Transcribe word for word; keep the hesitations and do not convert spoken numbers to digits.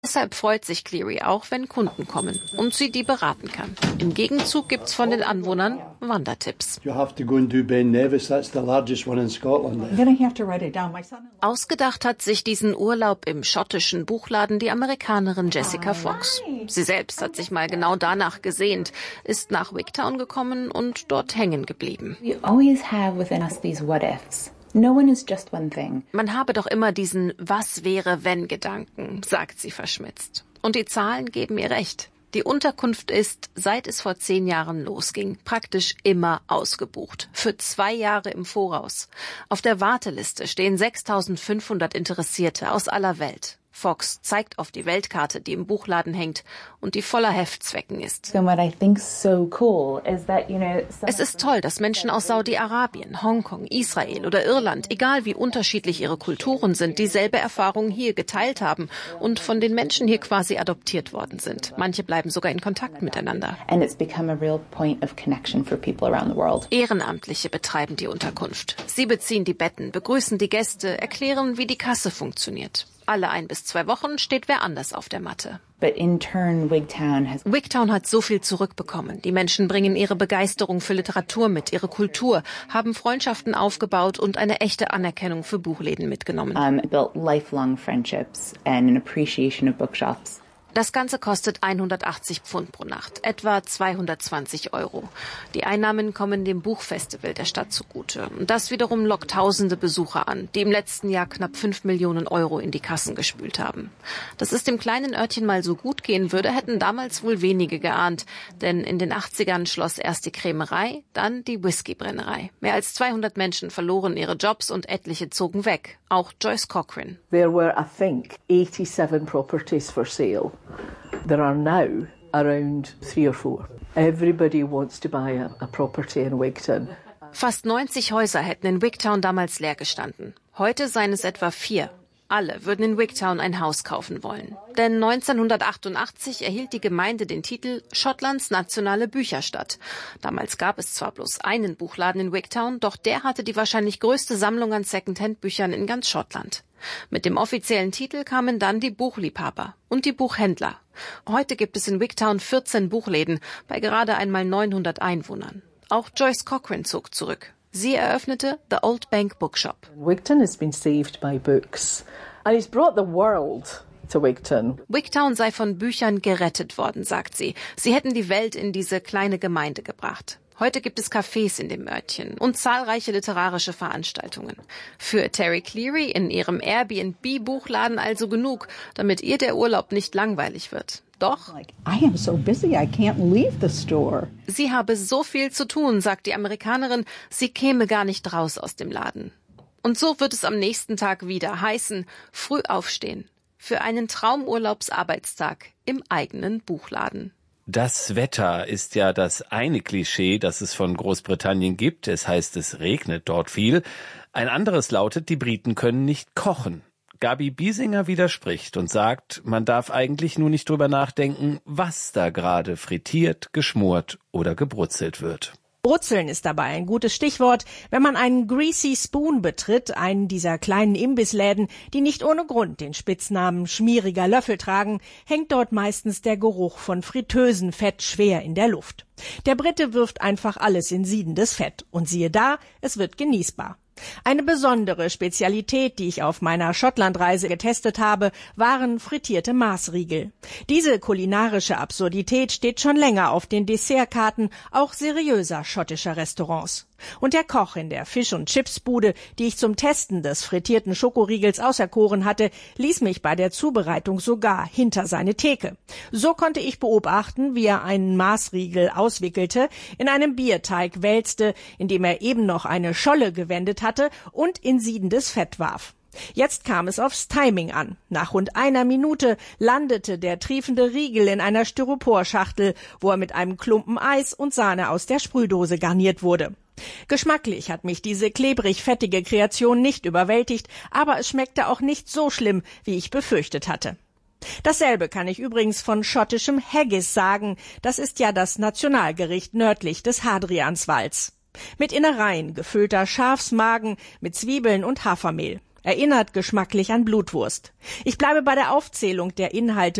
Deshalb freut sich Cleary auch, wenn Kunden kommen und sie die beraten kann. Im Gegenzug gibt's von den Anwohnern Wandertipps. Ausgedacht hat sich diesen Urlaub im schottischen Buchladen die Amerikanerin Jessica Fox. Sie selbst hat sich mal genau danach gesehnt, ist nach Wigtown gekommen und dort hängen geblieben. We always have within us these what ifs. No one is just one thing. Man habe doch immer diesen Was-wäre-wenn-Gedanken, sagt sie verschmitzt. Und die Zahlen geben ihr recht. Die Unterkunft ist, seit es vor zehn Jahren losging, praktisch immer ausgebucht. Für zwei Jahre im Voraus. Auf der Warteliste stehen sechstausendfünfhundert Interessierte aus aller Welt. Fox zeigt auf die Weltkarte, die im Buchladen hängt und die voller Heftzwecken ist. Es ist toll, dass Menschen aus Saudi-Arabien, Hongkong, Israel oder Irland, egal wie unterschiedlich ihre Kulturen sind, dieselbe Erfahrung hier geteilt haben und von den Menschen hier quasi adoptiert worden sind. Manche bleiben sogar in Kontakt miteinander. Ehrenamtliche betreiben die Unterkunft. Sie beziehen die Betten, begrüßen die Gäste, erklären, wie die Kasse funktioniert. Alle ein bis zwei Wochen steht wer anders auf der Matte. But in turn, Wigtown has Wigtown hat so viel zurückbekommen. Die Menschen bringen ihre Begeisterung für Literatur mit, ihre Kultur, haben Freundschaften aufgebaut und eine echte Anerkennung für Buchläden mitgenommen. um, built lifelong friendships and an appreciation of bookshops. Das Ganze kostet hundertachtzig Pfund pro Nacht, etwa zweihundertzwanzig Euro. Die Einnahmen kommen dem Buchfestival der Stadt zugute. Und das wiederum lockt tausende Besucher an, die im letzten Jahr knapp fünf Millionen Euro in die Kassen gespült haben. Dass es dem kleinen Örtchen mal so gut gehen würde, hätten damals wohl wenige geahnt. Denn in den achtzigern schloss erst die Krämerei, dann die Whiskybrennerei. Mehr als zweihundert Menschen verloren ihre Jobs und etliche zogen weg. Auch Joyce Cochran. There were, I think, eighty-seven properties for sale. There are now around three or four. Everybody wants to buy a, a property in Wigtown. Fast neunzig Häuser hätten in Wigtown damals leer gestanden. Heute seien es etwa vier. Alle würden in Wigtown ein Haus kaufen wollen. Denn neunzehnhundertachtundachtzig erhielt die Gemeinde den Titel Schottlands nationale Bücherstadt. Damals gab es zwar bloß einen Buchladen in Wigtown, doch der hatte die wahrscheinlich größte Sammlung an Secondhand-Büchern in ganz Schottland. Mit dem offiziellen Titel kamen dann die Buchliebhaber und die Buchhändler. Heute gibt es in Wigtown vierzehn Buchläden bei gerade einmal neunhundert Einwohnern. Auch Joyce Cochran zog zurück. Sie eröffnete The Old Bank Bookshop. Wigtown has been saved by books. And it's brought the world to Wigtown. Wigtown sei von Büchern gerettet worden, sagt sie. Sie hätten die Welt in diese kleine Gemeinde gebracht. Heute gibt es Cafés in dem Örtchen und zahlreiche literarische Veranstaltungen. Für Terry Cleary in ihrem Airbnb-Buchladen also genug, damit ihr der Urlaub nicht langweilig wird. Doch I am so busy, I can't leave the store. Sie habe so viel zu tun, sagt die Amerikanerin, sie käme gar nicht raus aus dem Laden. Und so wird es am nächsten Tag wieder heißen, früh aufstehen. Für einen Traumurlaubsarbeitstag im eigenen Buchladen. Das Wetter ist ja das eine Klischee, das es von Großbritannien gibt. Es heißt, es regnet dort viel. Ein anderes lautet, die Briten können nicht kochen. Gabi Biesinger widerspricht und sagt, man darf eigentlich nur nicht drüber nachdenken, was da gerade frittiert, geschmort oder gebrutzelt wird. Brutzeln ist dabei ein gutes Stichwort, wenn man einen Greasy Spoon betritt, einen dieser kleinen Imbissläden, die nicht ohne Grund den Spitznamen schmieriger Löffel tragen, hängt dort meistens der Geruch von Fritteusenfett schwer in der Luft. Der Brite wirft einfach alles in siedendes Fett und siehe da, es wird genießbar. Eine besondere Spezialität, die ich auf meiner Schottlandreise getestet habe, waren frittierte Maßriegel. Diese kulinarische Absurdität steht schon länger auf den Dessertkarten auch seriöser schottischer Restaurants. Und der Koch in der Fisch- und Chipsbude, die ich zum Testen des frittierten Schokoriegels auserkoren hatte, ließ mich bei der Zubereitung sogar hinter seine Theke. So konnte ich beobachten, wie er einen Maßriegel auswickelte, in einem Bierteig wälzte, indem er eben noch eine Scholle gewendet hatte und in siedendes Fett warf. Jetzt kam es aufs Timing an. Nach rund einer Minute landete der triefende Riegel in einer Styroporschachtel, wo er mit einem Klumpen Eis und Sahne aus der Sprühdose garniert wurde. Geschmacklich hat mich diese klebrig-fettige Kreation nicht überwältigt, aber es schmeckte auch nicht so schlimm, wie ich befürchtet hatte. Dasselbe kann ich übrigens von schottischem Haggis sagen. Das ist ja das Nationalgericht nördlich des Hadrianswalds. Mit Innereien gefüllter Schafsmagen mit Zwiebeln und Hafermehl. Erinnert geschmacklich an Blutwurst. Ich bleibe bei der Aufzählung der Inhalte